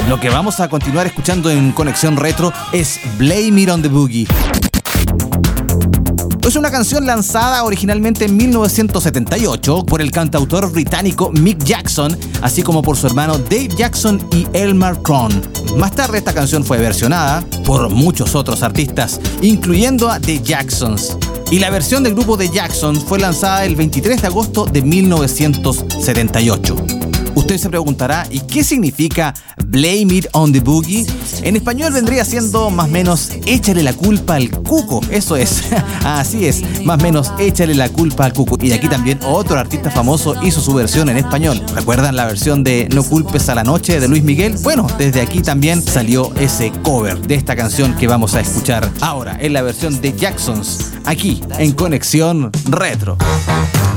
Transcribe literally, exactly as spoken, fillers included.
Lo que vamos a continuar escuchando en Conexión Retro es Blame It on the Boogie. Es una canción lanzada originalmente en mil novecientos setenta y ocho por el cantautor británico Mick Jackson, así como por su hermano Dave Jackson y Elmer Cron. Más tarde esta canción fue versionada por muchos otros artistas, incluyendo a The Jacksons. Y la versión del grupo The Jacksons fue lanzada el veintitrés de agosto de mil novecientos setenta y ocho. Usted se preguntará, ¿y qué significa Blame It on the Boogie? En español vendría siendo más o menos échale la culpa al cuco. Eso es, así es, más o menos échale la culpa al cuco. Y aquí también otro artista famoso hizo su versión en español. ¿Recuerdan la versión de No culpes a la noche de Luis Miguel? Bueno, desde aquí también salió ese cover de esta canción que vamos a escuchar ahora en la versión de Jacksons, aquí en Conexión Retro.